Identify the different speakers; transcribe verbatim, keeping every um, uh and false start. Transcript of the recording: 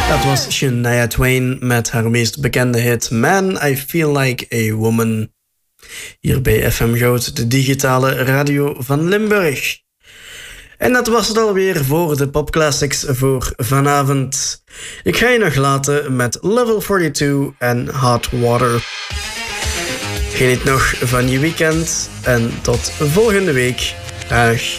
Speaker 1: Dat was Shania Twain met haar meest bekende hit Man, I Feel Like a Woman. Hier bij F M Goud, de digitale radio van Limburg. En dat was het alweer voor de popclassics voor vanavond. Ik ga je nog laten met Level tweeënveertig en Hot Water. Geniet nog van je weekend en tot volgende week. Dag.